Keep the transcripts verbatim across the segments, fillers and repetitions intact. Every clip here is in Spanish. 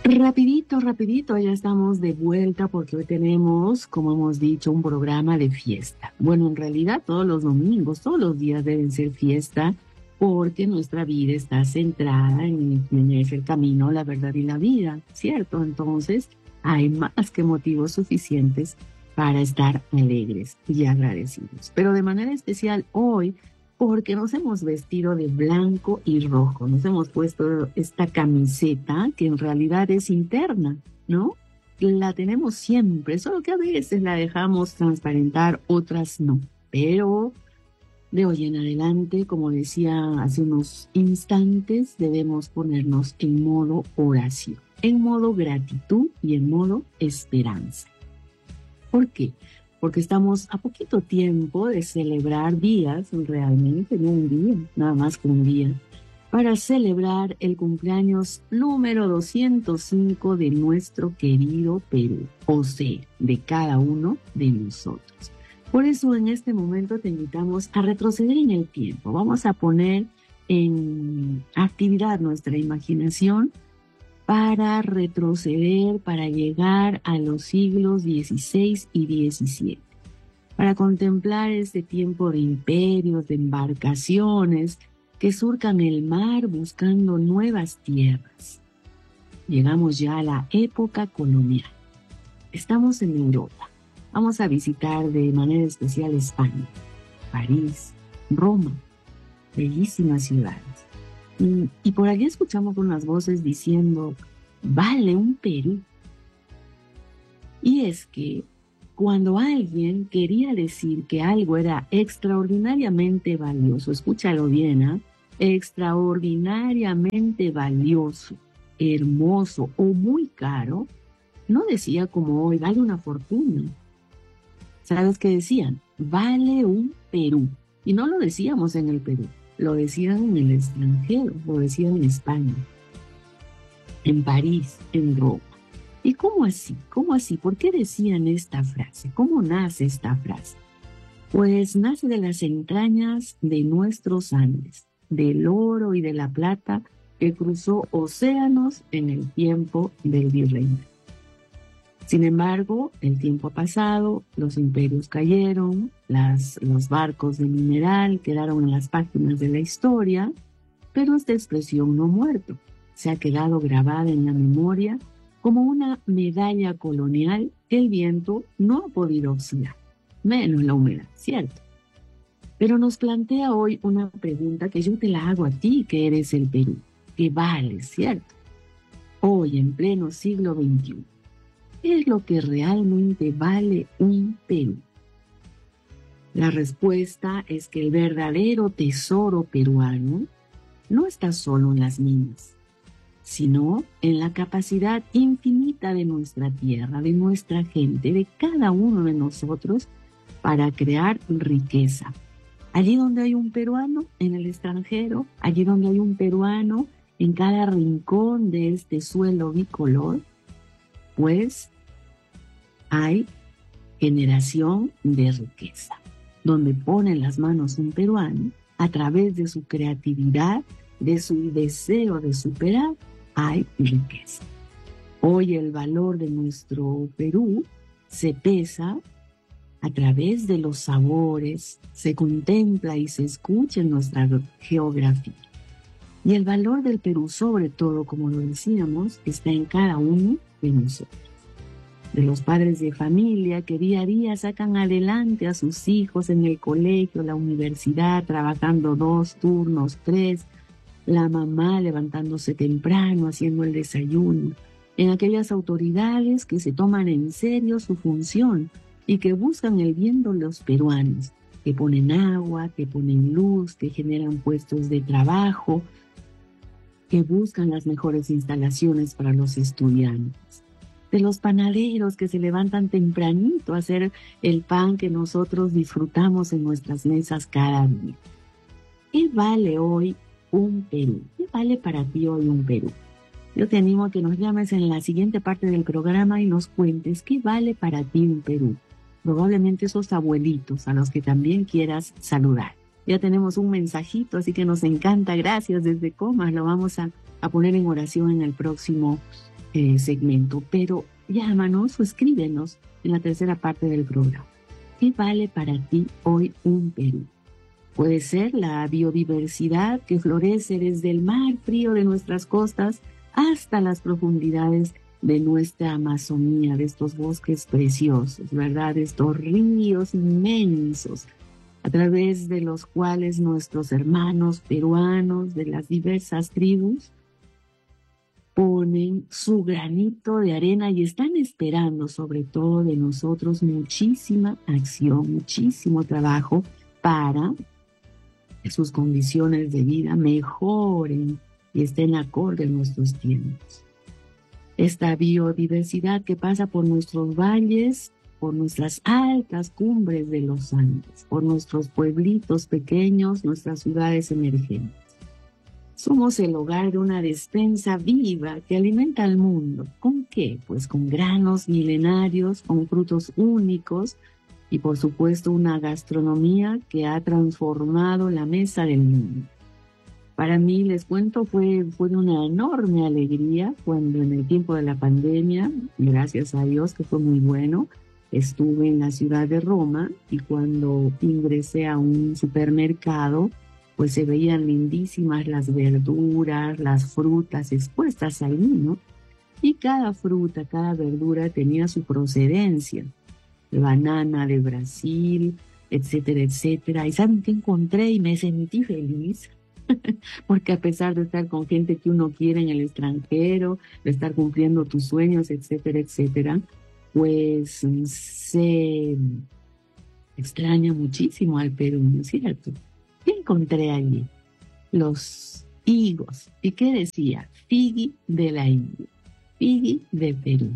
Rapidito, rapidito, ya estamos de vuelta porque hoy tenemos, como hemos dicho, un programa de fiesta. Bueno, en realidad todos los domingos, todos los días deben ser fiesta porque nuestra vida está centrada en quién es el camino, la verdad y la vida, ¿cierto? Entonces, hay más que motivos suficientes para estar alegres y agradecidos. Pero de manera especial hoy, porque nos hemos vestido de blanco y rojo, nos hemos puesto esta camiseta que en realidad es interna, ¿no? La tenemos siempre, solo que a veces la dejamos transparentar, otras no. Pero de hoy en adelante, como decía hace unos instantes, debemos ponernos en modo oración, en modo gratitud y en modo esperanza. ¿Por qué? Porque estamos a poquito tiempo de celebrar días, realmente no un día, nada más que un día, para celebrar el cumpleaños número doscientos cinco de nuestro querido Perú, o sea, de cada uno de nosotros. Por eso en este momento te invitamos a retroceder en el tiempo. Vamos a poner en actividad nuestra imaginación para retroceder, para llegar a los siglos dieciséis y diecisiete, para contemplar este tiempo de imperios, de embarcaciones que surcan el mar buscando nuevas tierras. Llegamos ya a la época colonial. Estamos en Europa. Vamos a visitar de manera especial España, París, Roma, bellísimas ciudades. Y, y por allí escuchamos unas voces diciendo, vale un Perú. Y es que cuando alguien quería decir que algo era extraordinariamente valioso, escúchalo bien, ¿eh? Extraordinariamente valioso, hermoso o muy caro, no decía como hoy, vale una fortuna. ¿Sabes qué decían? Vale un Perú. Y no lo decíamos en el Perú. Lo decían en el extranjero, lo decían en España, en París, en Roma. ¿Y cómo así? ¿Cómo así? ¿Por qué decían esta frase? ¿Cómo nace esta frase? Pues nace de las entrañas de nuestros Andes, del oro y de la plata que cruzó océanos en el tiempo del virreinato. Sin embargo, el tiempo ha pasado, los imperios cayeron, las, los barcos de mineral quedaron en las páginas de la historia, pero esta expresión no ha muerto. Se ha quedado grabada en la memoria como una medalla colonial que el viento no ha podido oxidar, menos la humedad, ¿cierto? Pero nos plantea hoy una pregunta que yo te la hago a ti, que eres el Perú, que vale, ¿cierto? Hoy, en pleno siglo veintiuno. ¿Qué es lo que realmente vale un Perú? La respuesta es que el verdadero tesoro peruano no está solo en las minas, sino en la capacidad infinita de nuestra tierra, de nuestra gente, de cada uno de nosotros para crear riqueza. Allí donde hay un peruano en el extranjero, allí donde hay un peruano en cada rincón de este suelo bicolor, pues hay generación de riqueza, donde pone en las manos un peruano, a través de su creatividad, de su deseo de superar, hay riqueza. Hoy el valor de nuestro Perú se pesa a través de los sabores, se contempla y se escucha en nuestra geografía. Y el valor del Perú, sobre todo, como lo decíamos, está en cada uno de nosotros. De los padres de familia que día a día sacan adelante a sus hijos en el colegio, la universidad, trabajando dos turnos, tres, la mamá levantándose temprano, haciendo el desayuno, en aquellas autoridades que se toman en serio su función y que buscan el bien de los peruanos, que ponen agua, que ponen luz, que generan puestos de trabajo, que buscan las mejores instalaciones para los estudiantes. De los panaderos que se levantan tempranito a hacer el pan que nosotros disfrutamos en nuestras mesas cada día. ¿Qué vale hoy un Perú? ¿Qué vale para ti hoy un Perú? Yo te animo a que nos llames en la siguiente parte del programa y nos cuentes qué vale para ti un Perú. Probablemente esos abuelitos a los que también quieras saludar. Ya tenemos un mensajito, así que nos encanta. Gracias desde Comas. Lo vamos a, a poner en oración en el próximo eh, segmento, pero llámanos o escríbenos en la tercera parte del programa. ¿Qué vale para ti hoy un Perú? Puede ser la biodiversidad que florece desde el mar frío de nuestras costas hasta las profundidades de nuestra Amazonía, de estos bosques preciosos, ¿verdad? De estos ríos inmensos, a través de los cuales nuestros hermanos peruanos de las diversas tribus ponen su granito de arena y están esperando sobre todo de nosotros muchísima acción, muchísimo trabajo para que sus condiciones de vida mejoren y estén acorde a nuestros tiempos. Esta biodiversidad que pasa por nuestros valles, por nuestras altas cumbres de los Andes, por nuestros pueblitos pequeños, nuestras ciudades emergentes. Somos el hogar de una despensa viva que alimenta al mundo. ¿Con qué? Pues con granos milenarios, con frutos únicos y por supuesto una gastronomía que ha transformado la mesa del mundo. Para mí, les cuento, fue, fue una enorme alegría cuando en el tiempo de la pandemia, gracias a Dios que fue muy bueno, estuve en la ciudad de Roma y cuando ingresé a un supermercado, pues se veían lindísimas las verduras, las frutas expuestas ahí, ¿no? Y cada fruta, cada verdura tenía su procedencia. De banana de Brasil, etcétera, etcétera. ¿Y saben qué encontré? Y me sentí feliz. Porque a pesar de estar con gente que uno quiere en el extranjero, de estar cumpliendo tus sueños, etcétera, etcétera, pues se extraña muchísimo al Perú, ¿no es cierto? ¿Qué encontré allí? Los higos. ¿Y qué decía? Figui de la India, Figui de Perú.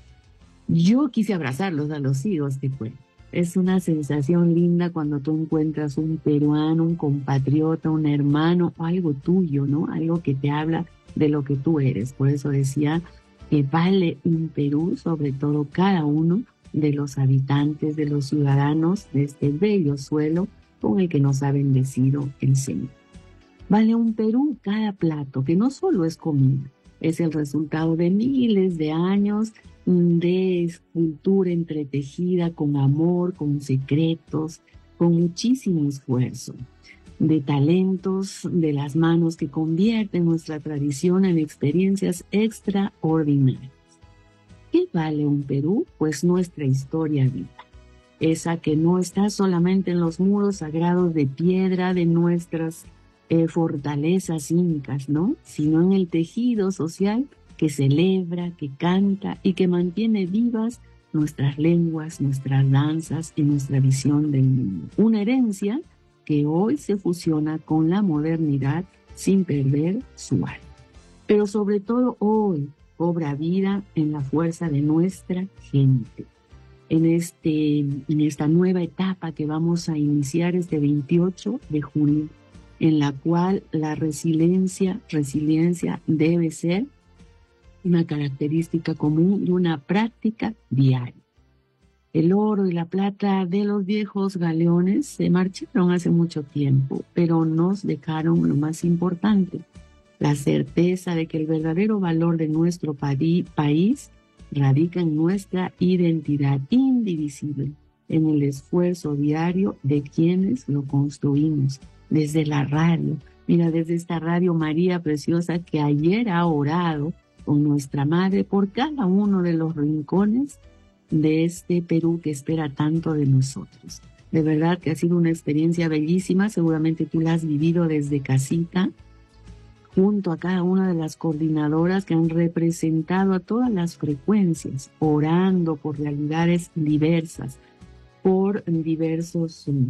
Yo quise abrazarlos a los higos, te cuento. Es una sensación linda cuando tú encuentras un peruano, un compatriota, un hermano, o algo tuyo, ¿no? Algo que te habla de lo que tú eres. Por eso decía que vale un Perú, sobre todo cada uno de los habitantes, de los ciudadanos de este bello suelo con el que nos ha bendecido el Señor. Vale un Perú cada plato, que no solo es comida, es el resultado de miles de años de escultura entretejida con amor, con secretos, con muchísimo esfuerzo, de talentos de las manos que convierten nuestra tradición en experiencias extraordinarias. ¿Qué vale un Perú? Pues nuestra historia viva, esa que no está solamente en los muros sagrados de piedra de nuestras eh, fortalezas incas, ¿no? Sino en el tejido social que celebra, que canta y que mantiene vivas nuestras lenguas, nuestras danzas y nuestra visión del mundo. Una herencia que hoy se fusiona con la modernidad sin perder su alma. Pero sobre todo hoy cobra vida en la fuerza de nuestra gente. En, este, en esta nueva etapa que vamos a iniciar este veintiocho de junio, en la cual la resiliencia, resiliencia debe ser una característica común y una práctica diaria. El oro y la plata de los viejos galeones se marcharon hace mucho tiempo, pero nos dejaron lo más importante, la certeza de que el verdadero valor de nuestro país radica en nuestra identidad indivisible, en el esfuerzo diario de quienes lo construimos, desde la radio. Mira, desde esta Radio María Preciosa que ayer ha orado con nuestra Madre por cada uno de los rincones de este Perú que espera tanto de nosotros. De verdad que ha sido una experiencia bellísima, seguramente tú la has vivido desde casita, junto a cada una de las coordinadoras que han representado a todas las frecuencias, orando por realidades diversas, por diversos um,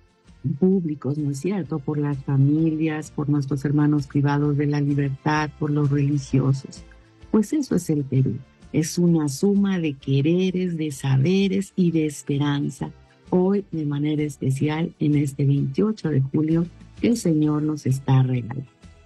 públicos, ¿no es cierto? Por las familias, por nuestros hermanos privados de la libertad, por los religiosos. Pues eso es el Perú, es una suma de quereres, de saberes y de esperanza. Hoy, de manera especial, en este veintiocho de julio, el Señor nos está regalando.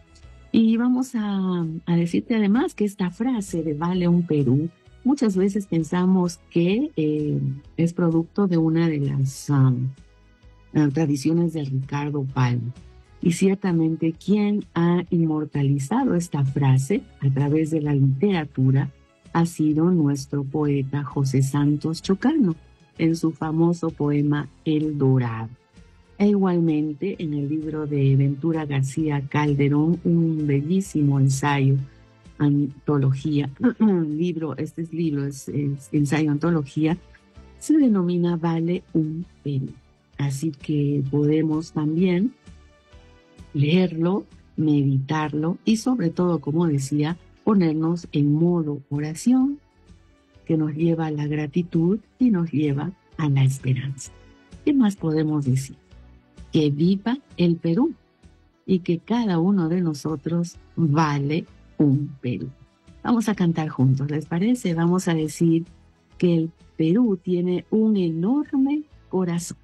Y vamos a, a decirte además que esta frase de vale un Perú, muchas veces pensamos que eh, es producto de una de las um, tradiciones de Ricardo Palma. Y ciertamente quien ha inmortalizado esta frase a través de la literatura ha sido nuestro poeta José Santos Chocano en su famoso poema El Dorado. E igualmente en el libro de Ventura García Calderón, un bellísimo ensayo, antología, libro, este es libro, es, es ensayo antología, se denomina Vale un Perú. Así que podemos también leerlo, meditarlo y sobre todo, como decía, ponernos en modo oración que nos lleva a la gratitud y nos lleva a la esperanza. ¿Qué más podemos decir? Que viva el Perú y que cada uno de nosotros vale un Perú. Vamos a cantar juntos, ¿les parece? Vamos a decir que el Perú tiene un enorme corazón.